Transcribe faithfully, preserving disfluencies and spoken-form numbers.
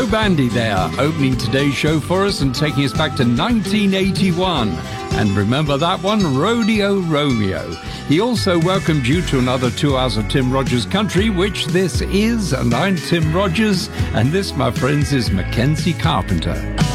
Bandy there, opening today's show for us and taking us back to nineteen eighty-one. And remember that one, Rodeo Romeo. He also welcomed you to another two hours of Tim Rogers Country, which this is, and I'm Tim Rogers, and this, my friends, is Mackenzie Carpenter.